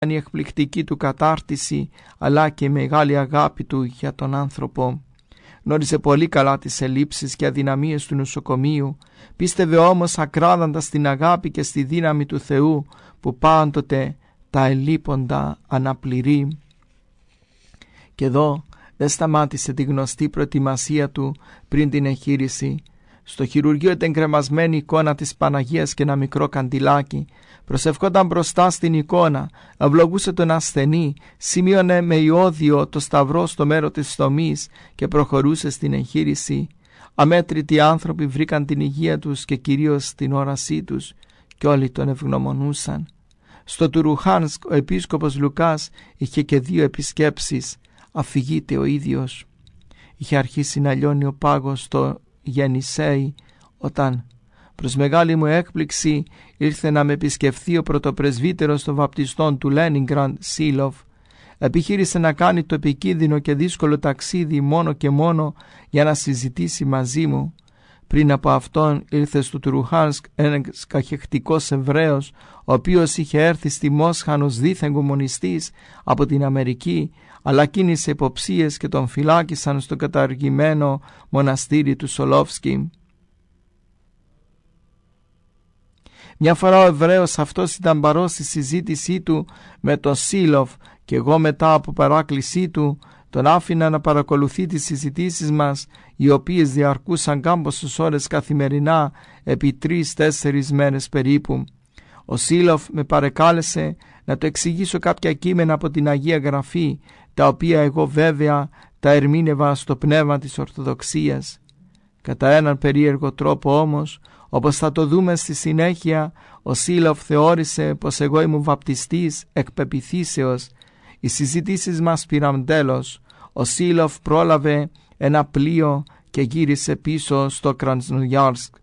η εκπληκτική του κατάρτιση, αλλά και η μεγάλη αγάπη του για τον άνθρωπο. Γνώριζε πολύ καλά τις ελλείψεις και αδυναμίες του νοσοκομείου, πίστευε όμως ακράδαντα στην αγάπη και στη δύναμη του Θεού που πάντοτε τα ελλείποντα αναπληρεί. Και εδώ δεν σταμάτησε τη γνωστή προετοιμασία του πριν την εγχείρηση. Στο χειρουργείο ήταν κρεμασμένη εικόνα της Παναγίας και ένα μικρό καντιλάκι. Προσευχόταν μπροστά στην εικόνα, ευλογούσε τον ασθενή, σημείωνε με ιώδιο το σταυρό στο μέρο της στομής και προχωρούσε στην εγχείρηση. Αμέτρητοι άνθρωποι βρήκαν την υγεία τους και κυρίως την όρασή τους και όλοι τον ευγνωμονούσαν. Στο Τουρουχάνσκ ο επίσκοπος Λουκάς είχε και 2 επισκέψεις. Αφηγείται ο ίδιος. Είχε αρχίσει να λιώνει ο πάγος στο Γενισέι όταν προς μεγάλη μου έκπληξη ήρθε να με επισκεφθεί ο πρωτοπρεσβύτερος των βαπτιστών του Λένινγκραντ, Σίλοφ. Επιχείρησε να κάνει το επικίνδυνο και δύσκολο ταξίδι μόνο και μόνο για να συζητήσει μαζί μου. Πριν από αυτόν ήρθε στο Τουρουχάνσκ ένας καχεκτικός Εβραίος, ο οποίος είχε έρθει στη Μόσχα ως δίθεν κομμουνιστής από την Αμερική, αλλά κίνησε υποψίες και τον φυλάκισαν στο καταργημένο μοναστήρι του Σολόφσκι. Μια φορά ο Εβραίος αυτός ήταν παρός στη συζήτησή του με τον Σίλοφ και εγώ μετά από παράκλησή του τον άφηνα να παρακολουθεί τις συζητήσεις μας, οι οποίες διαρκούσαν κάμποσες ώρες καθημερινά επί 3-4 μέρες περίπου. Ο Σίλοφ με παρεκάλεσε να το εξηγήσω κάποια κείμενα από την Αγία Γραφή, τα οποία εγώ βέβαια τα ερμήνευα στο πνεύμα της Ορθοδοξίας. Κατά έναν περίεργο τρόπο όμως, όπως θα το δούμε στη συνέχεια, ο Σίλοφ θεώρησε πως εγώ ήμουν βαπτιστής εκ πεποιθήσεως. Οι συζητήσεις μας πήραν τέλος. Ο Σίλοφ πρόλαβε ένα πλοίο και γύρισε πίσω στο Κρασνοδιάρσκ.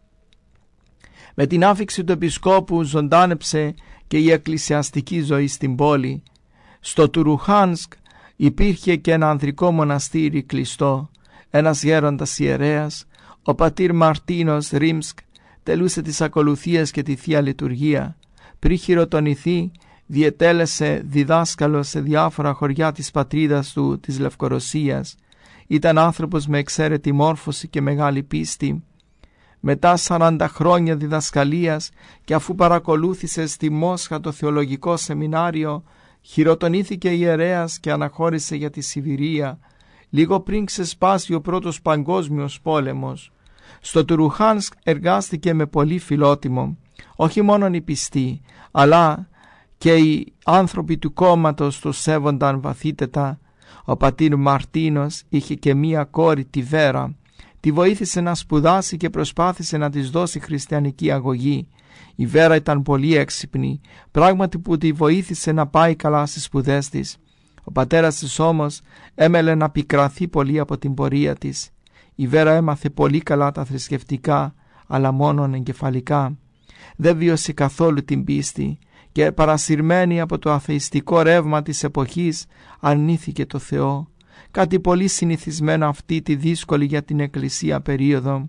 Με την άφιξη του επισκόπου ζωντάνεψε και η εκκλησιαστική ζωή στην πόλη. Στο Τουρουχάνσκ υπήρχε και ένα ανδρικό μοναστήρι κλειστό. Ένας γέροντας ιερέας, ο πατήρ Μαρτίνος Ρίμσκ, τελούσε τις ακολουθίες και τη Θεία Λειτουργία. Πριν χειροτονηθεί, διετέλεσε διδάσκαλος σε διάφορα χωριά της πατρίδας του, της Λευκορωσίας. Ήταν άνθρωπος με εξαίρετη μόρφωση και μεγάλη πίστη. Μετά 40 χρόνια διδασκαλίας και αφού παρακολούθησε στη Μόσχα το θεολογικό σεμινάριο, χειροτονήθηκε ιερέας και αναχώρησε για τη Σιβηρία, λίγο πριν ξεσπάσει ο πρώτος παγκόσμιος πόλεμος. Στο Τουρουχάνσκ εργάστηκε με πολύ φιλότιμο, όχι μόνο οι πιστοί, αλλά και οι άνθρωποι του κόμματος το σέβονταν βαθύτερα. Ο πατήρ Μαρτίνος είχε και μία κόρη, τη Βέρα. Τη βοήθησε να σπουδάσει και προσπάθησε να της δώσει χριστιανική αγωγή. Η Βέρα ήταν πολύ έξυπνη, πράγματι που τη βοήθησε να πάει καλά στις σπουδές της. Ο πατέρας της όμως έμελε να πικραθεί πολύ από την πορεία της. Η Βέρα έμαθε πολύ καλά τα θρησκευτικά, αλλά μόνον εγκεφαλικά. Δεν βίωσε καθόλου την πίστη και παρασυρμένη από το αθεϊστικό ρεύμα της εποχής αρνήθηκε το Θεό, κάτι πολύ συνηθισμένο αυτή τη δύσκολη για την Εκκλησία περίοδο.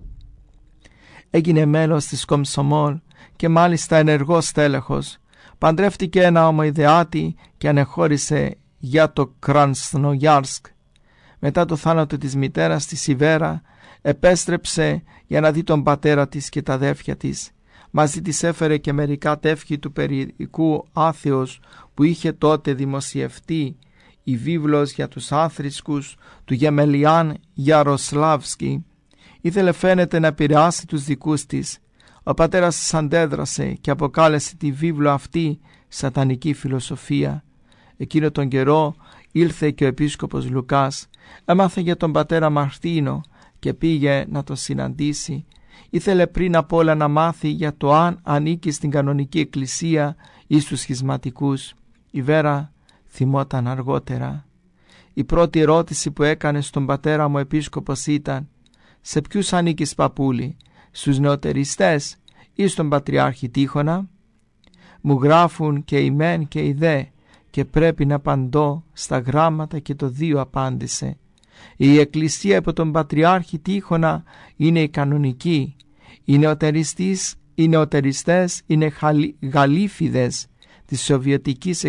Έγινε μέλος της Κομσομόλ και μάλιστα ενεργός τέλεχος. Παντρεύτηκε ένα ομοειδεάτη και ανεχώρησε για το Κρασνοδιάρσκ. Μετά το θάνατο της μητέρας της, η Βέρα επέστρεψε για να δει τον πατέρα της και τα αδέρφια της. Μαζί της έφερε και μερικά τεύχη του περιοδικού Άθεος που είχε τότε δημοσιευτεί, η βίβλος για τους άθρησκους του Γεμελιάν Γιαροσλάβσκι. Ήθελε φαίνεται να επηρεάσει τους δικούς της. Ο πατέρας της αντέδρασε και αποκάλεσε τη βίβλο αυτή σατανική φιλοσοφία. Εκείνο τον καιρό ήλθε και ο επίσκοπος Λουκάς, έμαθε για τον πατέρα Μαρτίνο και πήγε να τον συναντήσει. Ήθελε πριν απ' όλα να μάθει για το αν ανήκει στην κανονική εκκλησία ή στους σχισματικούς. Η Βέρα θυμόταν αργότερα. Η πρώτη ερώτηση που έκανε στον πατέρα μου επίσκοπος ήταν «Σε ποιους ανήκεις, παππούλη, στους νεοτεριστές ή στον Πατριάρχη Τείχονα?» Μου γράφουν και οι μεν και οι δε και πρέπει να απαντώ στα γράμματα και το δύο, απάντησε. Η εκκλησία από τον Πατριάρχη Τείχονα είναι η κανονική. Οι νεοτεριστές είναι γαλήφιδες, της Σοβιετικής